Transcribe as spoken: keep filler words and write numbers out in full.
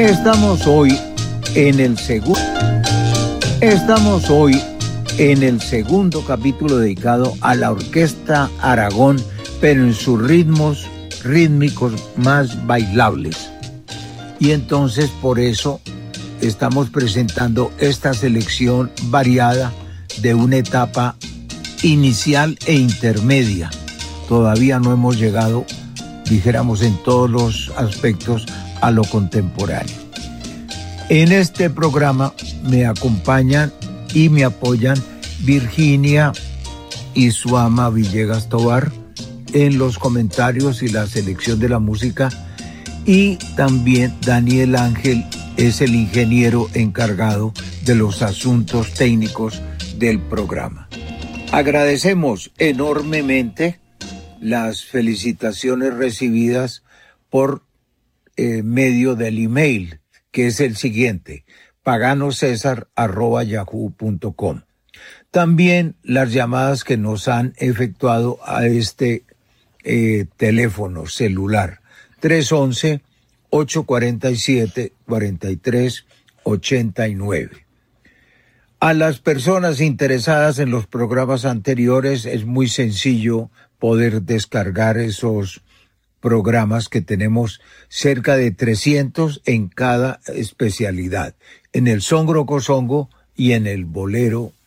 Estamos hoy en el segundo. Estamos hoy en el segundo capítulo dedicado a la Orquesta Aragón, pero en sus ritmos rítmicos más bailables. Y entonces por eso estamos presentando esta selección variada de una etapa inicial e intermedia. Todavía no hemos llegado, dijéramos, en todos los aspectos a lo contemporáneo. En este programa me acompañan y me apoyan Virginia y su ama Villegas Tovar en los comentarios y la selección de la música, y también Daniel Ángel es el ingeniero encargado de los asuntos técnicos del programa. Agradecemos enormemente las felicitaciones recibidas por eh, medio del email, que es el siguiente: paganosesar arroba yahoo punto com. También las llamadas que nos han efectuado a este eh, teléfono celular tres once, ocho cuarenta y siete, cuarenta y tres ochenta y nueve. A las personas interesadas en los programas anteriores es muy sencillo poder descargar esos programas, que tenemos cerca de trescientos en cada especialidad, en el songo rocosongo y en el bolero